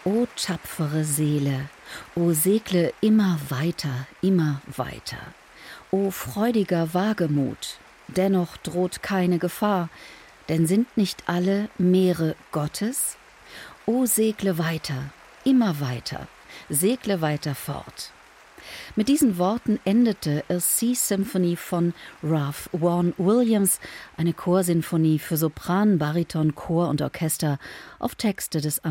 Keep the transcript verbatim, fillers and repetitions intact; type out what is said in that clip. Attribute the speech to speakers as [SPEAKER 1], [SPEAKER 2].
[SPEAKER 1] O tapfere Seele, o segle immer weiter, immer weiter. O freudiger Wagemut, dennoch droht keine Gefahr, denn sind nicht alle Meere Gottes? O segle weiter, immer weiter, segle weiter fort. Mit diesen Worten endete A Sea Symphony von Ralph Vaughan Williams, eine Chorsinfonie für Sopran, Bariton, Chor und Orchester auf Texte des